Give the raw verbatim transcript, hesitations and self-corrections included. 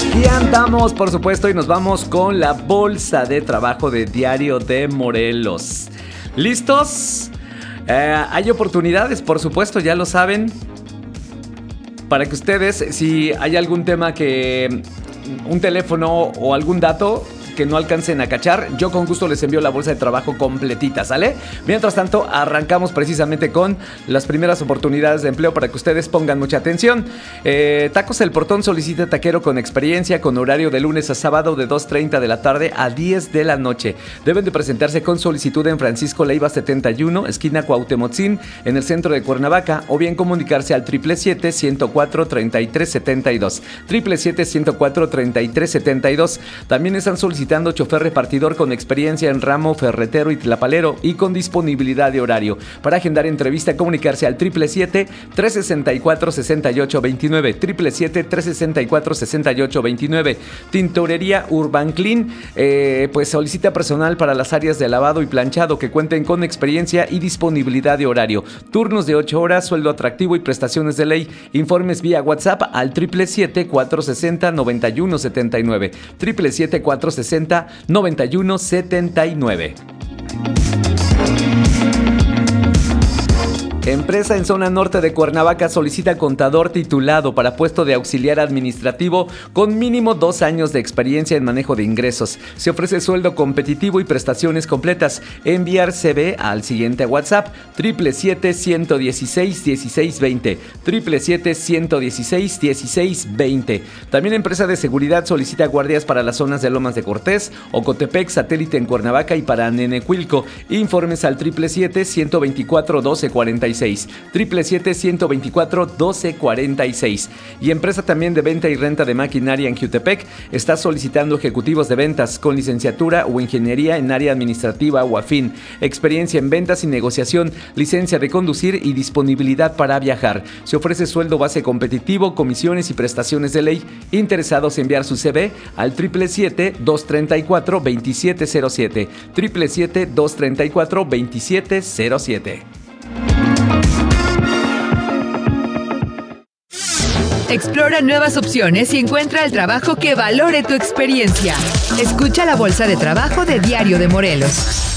Aquí andamos, por supuesto, y nos vamos con la bolsa de trabajo de Diario de Morelos. ¿Listos? Eh, hay oportunidades, por supuesto, ya lo saben. Para que ustedes, si hay algún tema que... un teléfono o algún dato que no alcancen a cachar, yo con gusto les envío la bolsa de trabajo completita, ¿sale? Mientras tanto, arrancamos precisamente con las primeras oportunidades de empleo para que ustedes pongan mucha atención. Eh, Tacos El Portón solicita taquero con experiencia, con horario de lunes a sábado de dos treinta de la tarde a diez de la noche. Deben de presentarse con solicitud en Francisco Leiva setenta y uno, esquina Cuauhtemotzin, en el centro de Cuernavaca, o bien comunicarse al siete siete siete, ciento cuatro, treinta y tres setenta y dos. siete siete siete, ciento cuatro, treinta y tres setenta y dos. También están solicitando chofer repartidor con experiencia en ramo ferretero y tlapalero y con disponibilidad de horario. Para agendar entrevista, comunicarse al siete siete siete, tres seis cuatro, seis ocho dos nueve. siete siete siete, tres seis cuatro, seis ocho dos nueve. Tintorería Urban Clean, eh, pues solicita personal para las áreas de lavado y planchado que cuenten con experiencia y disponibilidad de horario. Turnos de ocho horas, sueldo atractivo y prestaciones de ley. Informes vía WhatsApp al siete siete siete, cuatro seis cero, nueve uno siete nueve. siete siete siete, cuatro seis cero, nueve uno siete nueve. Empresa en zona norte de Cuernavaca solicita contador titulado para puesto de auxiliar administrativo con mínimo dos años de experiencia en manejo de ingresos. Se ofrece sueldo competitivo y prestaciones completas. Enviar C V al siguiente WhatsApp: siete siete siete, uno seis, uno seis dos cero. siete siete siete, uno seis, uno seis dos cero. También empresa de seguridad solicita guardias para las zonas de Lomas de Cortés, Ocotepec, Satélite en Cuernavaca y para Nenecuilco. Informes al siete siete siete, ciento veinticuatro, doce cuarenta y seis. siete siete siete, ciento veinticuatro, doce cuarenta y seis. Y empresa también de venta y renta de maquinaria en Jutepec está solicitando ejecutivos de ventas con licenciatura o ingeniería en área administrativa o afín, experiencia en ventas y negociación, licencia de conducir y disponibilidad para viajar. Se ofrece sueldo base competitivo, comisiones y prestaciones de ley. Interesados, enviar su C V al siete siete siete, dos tres cuatro, dos siete cero siete. siete siete siete, dos tres cuatro, dos siete cero siete. Explora nuevas opciones y encuentra el trabajo que valore tu experiencia. Escucha la bolsa de trabajo de Diario de Morelos.